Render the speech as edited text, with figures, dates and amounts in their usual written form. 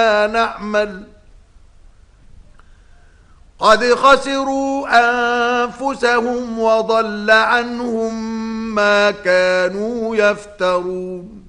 نعمل قد خسروا أنفسهم وضل عنهم ما كانوا يفترون